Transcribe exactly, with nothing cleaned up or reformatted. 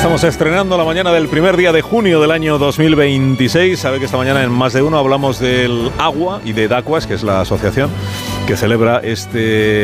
Estamos estrenando la mañana del primer día de junio del año dos mil veintiséis. Sabe que esta mañana en Más de Uno hablamos del agua y de DACUAS, que es la asociación que celebra este